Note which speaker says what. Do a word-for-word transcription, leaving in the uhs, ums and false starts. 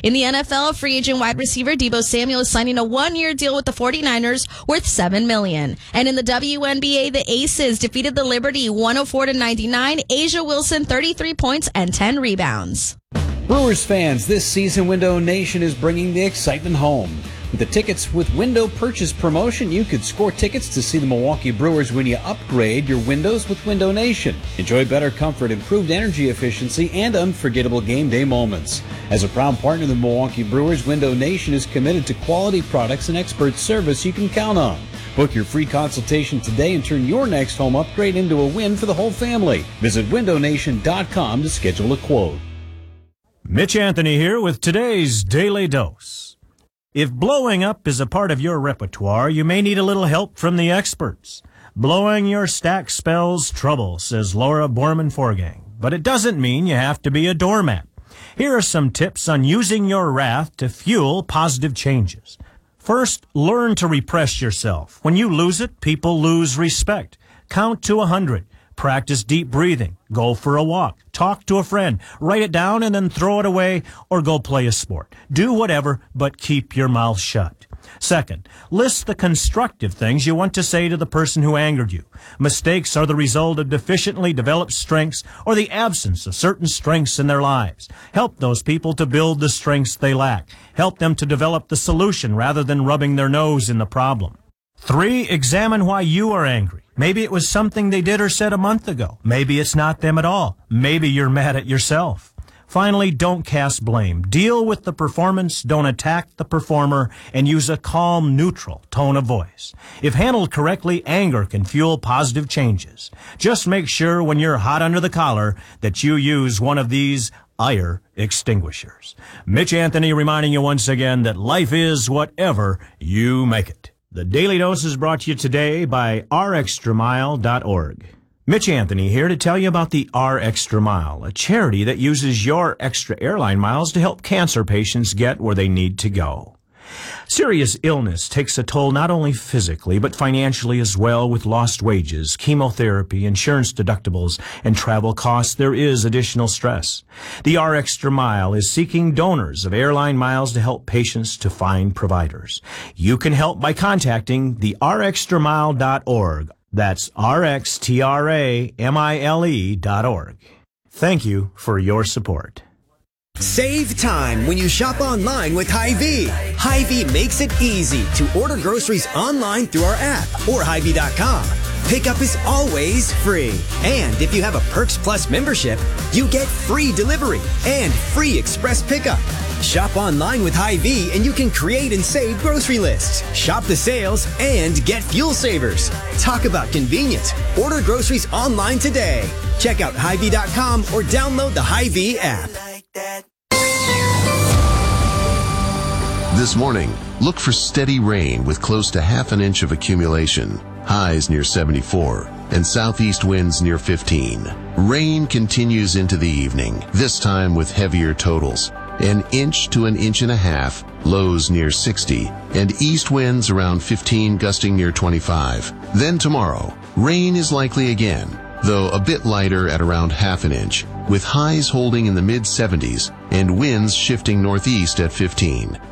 Speaker 1: In the N F L, free agent wide receiver Deebo Samuel is signing a one-year deal with the 49ers worth seven million dollars. And in the W N B A, the Aces defeated the Liberty one oh four to ninety-nine. Asia Wilson, thirty-three points and ten rebounds.
Speaker 2: Brewers fans, this season Window Nation is bringing the excitement home. With the Tickets with Window purchase promotion, you could score tickets to see the Milwaukee Brewers when you upgrade your windows with Window Nation. Enjoy better comfort, improved energy efficiency, and unforgettable game day moments. As a proud partner of the Milwaukee Brewers, Window Nation is committed to quality products and expert service you can count on. Book your free consultation today and turn your next home upgrade into a win for the whole family. Visit window nation dot com to schedule a quote.
Speaker 3: Mitch Anthony here with today's Daily Dose. If blowing up is a part of your repertoire, you may need a little help from the experts. Blowing your stack spells trouble, says Laura Borman-Forgang, but it doesn't mean you have to be a doormat. Here are some tips on using your wrath to fuel positive changes. First, learn to repress yourself. When you lose it, people lose respect. Count to a hundred. Practice deep breathing. Go for a walk. Talk to a friend. Write it down and then throw it away or go play a sport. Do whatever, but keep your mouth shut. Second, list the constructive things you want to say to the person who angered you. Mistakes are the result of deficiently developed strengths or the absence of certain strengths in their lives. Help those people to build the strengths they lack. Help them to develop the solution rather than rubbing their nose in the problem. Three, examine why you are angry. Maybe it was something they did or said a month ago. Maybe it's not them at all. Maybe you're mad at yourself. Finally, don't cast blame. Deal with the performance, don't attack the performer, and use a calm, neutral tone of voice. If handled correctly, anger can fuel positive changes. Just make sure when you're hot under the collar that you use one of these ire extinguishers. Mitch Anthony reminding you once again that life is whatever you make it. The Daily Dose is brought to you today by r extra mile dot org. Mitch Anthony here to tell you about the R Extra Mile, a charity that uses your extra airline miles to help cancer patients get where they need to go. Serious illness takes a toll not only physically, but financially as well. With lost wages, chemotherapy, insurance deductibles, and travel costs, there is additional stress. The R Extra Mile is seeking donors of airline miles to help patients to find providers. You can help by contacting the r extra mile dot org. That's R X T R A M I L E dot org. Thank you for your support.
Speaker 4: Save time when you shop online with Hy-Vee. Hy-Vee makes it easy to order groceries online through our app or Hy Vee dot com. Pickup is always free. And if you have a Perks Plus membership, you get free delivery and free express pickup. Shop online with Hy-Vee and you can create and save grocery lists, shop the sales, and get fuel savers. Talk about convenience. Order groceries online today. Check out Hy Vee dot com or download the Hy-Vee app.
Speaker 5: This morning, look for steady rain with close to half an inch of accumulation, highs near seventy-four, and southeast winds near fifteen. Rain continues into the evening, this time with heavier totals. An inch to an inch and a half, lows near sixty, and east winds around fifteen, gusting near twenty-five. Then tomorrow, rain is likely again, though a bit lighter at around half an inch, with highs holding in the mid seventies and winds shifting northeast at fifteen.